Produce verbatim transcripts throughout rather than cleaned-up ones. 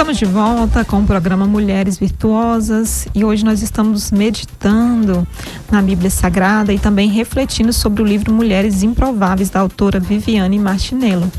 Estamos de volta com o programa Mulheres Virtuosas e hoje nós estamos meditando na Bíblia Sagrada e também refletindo sobre o livro Mulheres Improváveis, da autora Viviane Martinello.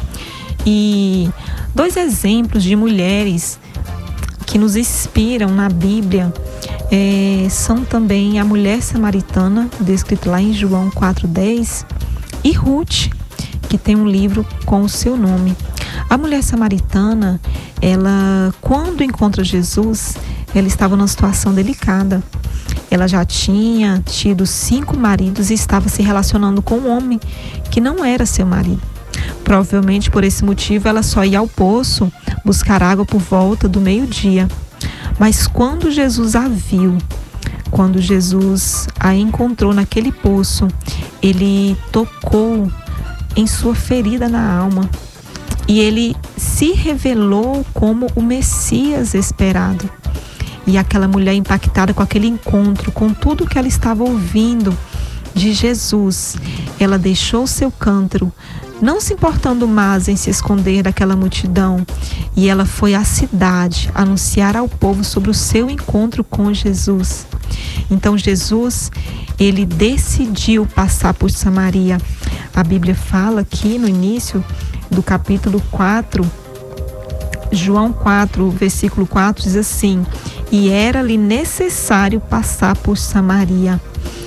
E dois exemplos de mulheres que nos inspiram na Bíblia é, são também a mulher samaritana, descrita lá em João quatro dez, e Ruth, que tem um livro com o seu nome. A mulher samaritana, ela, quando encontra Jesus, ela estava numa situação delicada. Ela já tinha tido cinco maridos e estava se relacionando com um homem que não era seu marido. Provavelmente por esse motivo ela só ia ao poço buscar água por volta do meio-dia. Mas quando Jesus a viu, quando Jesus a encontrou naquele poço, ele tocou em sua ferida na alma. E ele se revelou como o Messias esperado. E aquela mulher, impactada com aquele encontro, com tudo que ela estava ouvindo de Jesus, ela deixou seu cântaro, não se importando mais em se esconder daquela multidão. E ela foi à cidade anunciar ao povo sobre o seu encontro com Jesus. Então Jesus, ele decidiu passar por Samaria. A Bíblia fala aqui no início do capítulo quatro, João quatro, versículo quatro, diz assim: e era-lhe necessário passar por Samaria.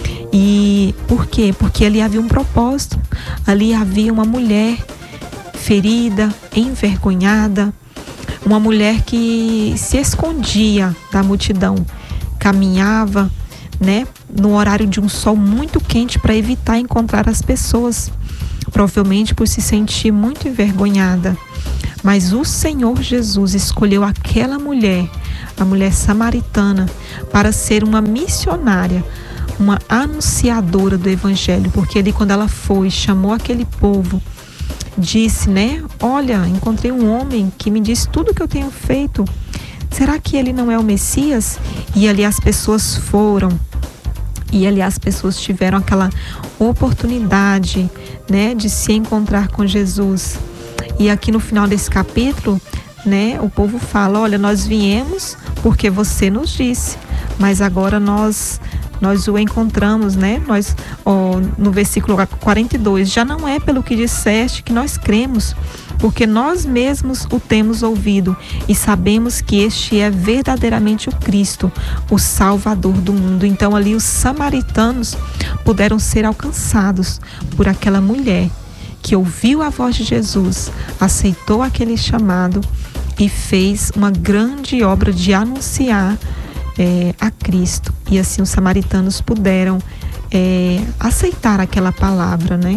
E por quê? Porque ali havia um propósito. Ali havia uma mulher ferida, envergonhada, uma mulher que se escondia da multidão, caminhava, né, no horário de um sol muito quente para evitar encontrar as pessoas, provavelmente por se sentir muito envergonhada. Mas o Senhor Jesus escolheu aquela mulher, a mulher samaritana, para ser uma missionária, uma anunciadora do Evangelho, porque ali, quando ela foi, chamou aquele povo, disse, né, olha, encontrei um homem que me disse tudo o que eu tenho feito, será que ele não é o Messias? E ali as pessoas foram, e ali as pessoas tiveram aquela oportunidade, né, de se encontrar com Jesus. E aqui no final desse capítulo, né, o povo fala, olha, nós viemos porque você nos disse, mas agora nós nós o encontramos, né? Nós, ó, no versículo quarenta e dois, já não é pelo que disseste que nós cremos, porque nós mesmos o temos ouvido e sabemos que este é verdadeiramente o Cristo, o Salvador do mundo. Então ali os samaritanos puderam ser alcançados por aquela mulher que ouviu a voz de Jesus, aceitou aquele chamado e fez uma grande obra de anunciar É, a Cristo. E assim os samaritanos puderam é, aceitar aquela palavra, né?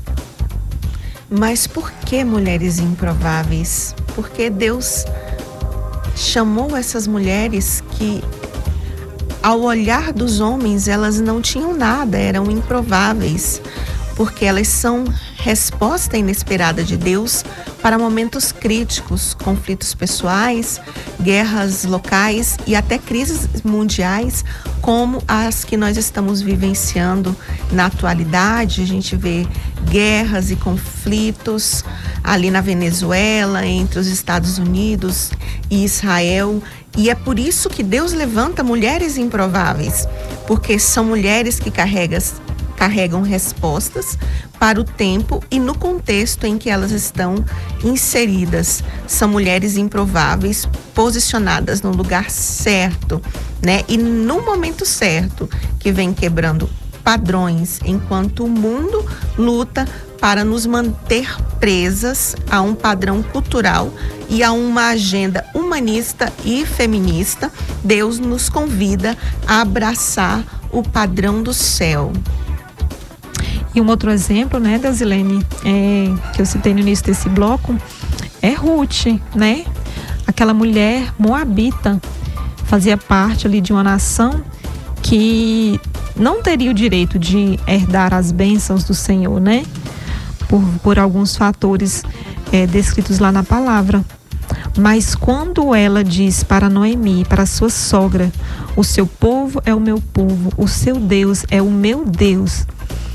Mas por que mulheres improváveis? Porque Deus chamou essas mulheres que, ao olhar dos homens, elas não tinham nada, eram improváveis, porque elas são resposta inesperada de Deus para momentos críticos, conflitos pessoais, guerras locais e até crises mundiais, como as que nós estamos vivenciando na atualidade. A gente vê guerras e conflitos ali na Venezuela, entre os Estados Unidos e Israel. E é por isso que Deus levanta mulheres improváveis, porque são mulheres que carregam carregam respostas para o tempo e no contexto em que elas estão inseridas. São mulheres improváveis, posicionadas no lugar certo, né? E no momento certo, que vem quebrando padrões, enquanto o mundo luta para nos manter presas a um padrão cultural e a uma agenda humanista e feminista. Deus nos convida a abraçar o padrão do céu. E um outro exemplo, né, Dazilene, é, que eu citei no início desse bloco, é Ruth, né? Aquela mulher moabita, fazia parte ali de uma nação que não teria o direito de herdar as bênçãos do Senhor, né? Por, por alguns fatores é, descritos lá na palavra. Mas quando ela diz para Noemi, para sua sogra, o seu povo é o meu povo, o seu Deus é o meu Deus,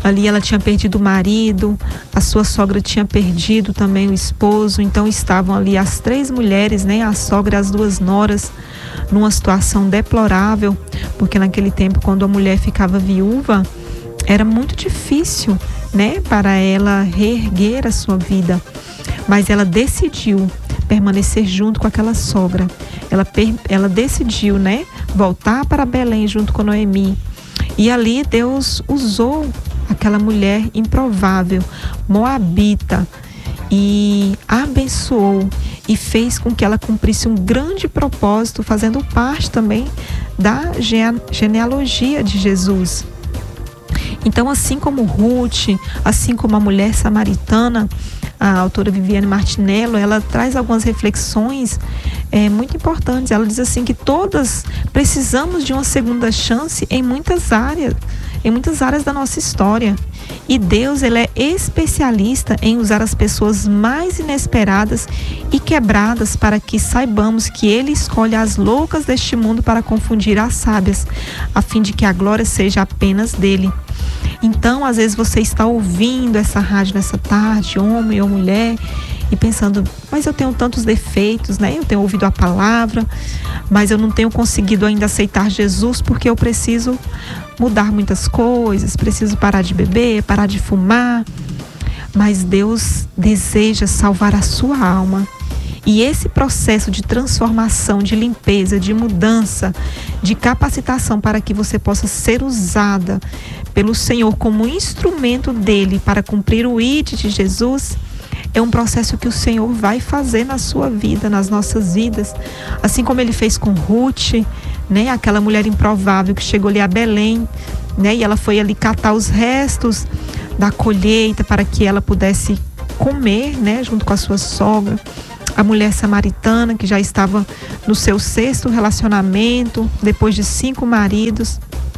Ali ela tinha perdido o marido, a sua sogra tinha perdido também o esposo, então estavam ali as três mulheres, né, a sogra e as duas noras, numa situação deplorável, porque naquele tempo, quando a mulher ficava viúva, era muito difícil, né, para ela reerguer a sua vida, mas ela decidiu permanecer junto com aquela sogra, ela, ela decidiu, né, voltar para Belém junto com Noemi, e ali Deus usou aquela mulher improvável, moabita, e abençoou e fez com que ela cumprisse um grande propósito, fazendo parte também da genealogia de Jesus. Então, assim como Ruth, assim como a mulher samaritana, a autora Viviane Martinello, ela traz algumas reflexões é, muito importantes. Ela diz assim que todas precisamos de uma segunda chance em muitas áreas, em muitas áreas da nossa história. E Deus, ele é especialista em usar as pessoas mais inesperadas e quebradas para que saibamos que Ele escolhe as loucas deste mundo para confundir as sábias, a fim de que a glória seja apenas dele. Então, às vezes você está ouvindo essa rádio nessa tarde, homem ou mulher, e pensando, mas eu tenho tantos defeitos, né? Eu tenho ouvido a palavra, mas eu não tenho conseguido ainda aceitar Jesus porque eu preciso mudar muitas coisas, preciso parar de beber, parar de fumar. Mas Deus deseja salvar a sua alma. E esse processo de transformação, de limpeza, de mudança, de capacitação para que você possa ser usada pelo Senhor como instrumento dele para cumprir o I D de Jesus, é um processo que o Senhor vai fazer na sua vida, nas nossas vidas, assim como ele fez com Ruth, né? Aquela mulher improvável que chegou ali a Belém, né? E ela foi ali catar os restos da colheita para que ela pudesse comer, né? Junto com a sua sogra. A mulher samaritana que já estava no seu sexto relacionamento, depois de cinco maridos.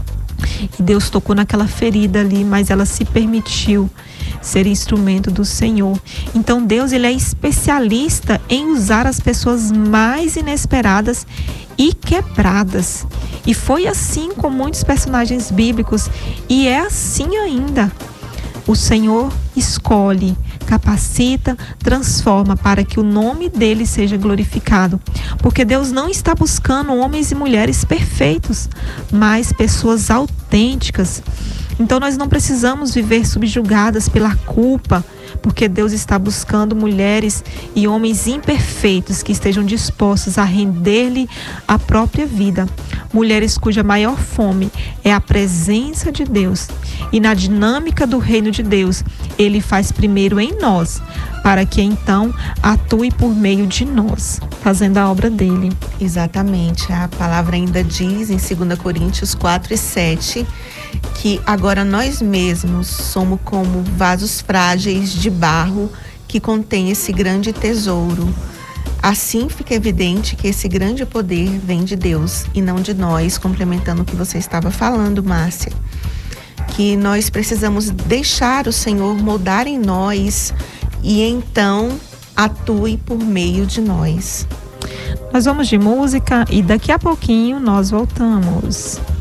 E Deus tocou naquela ferida ali, mas ela se permitiu ser instrumento do Senhor. Então Deus, ele é especialista em usar as pessoas mais inesperadas e quebradas. E foi assim com muitos personagens bíblicos, e é assim ainda. O Senhor escolhe, capacita, transforma para que o nome dele seja glorificado. Porque Deus não está buscando homens e mulheres perfeitos, mas pessoas autênticas. Então nós não precisamos viver subjugadas pela culpa, porque Deus está buscando mulheres e homens imperfeitos que estejam dispostos a render-lhe a própria vida. Mulheres cuja maior fome é a presença de Deus. E na dinâmica do reino de Deus, ele faz primeiro em nós, para que então atue por meio de nós, fazendo a obra dele. Exatamente. A palavra ainda diz em dois Coríntios quatro e sete que agora nós mesmos somos como vasos frágeis de barro que contém esse grande tesouro. Assim fica evidente que esse grande poder vem de Deus e não de nós, complementando o que você estava falando, Márcia. Que nós precisamos deixar o Senhor moldar em nós e então atue por meio de nós. Nós vamos de música e daqui a pouquinho nós voltamos.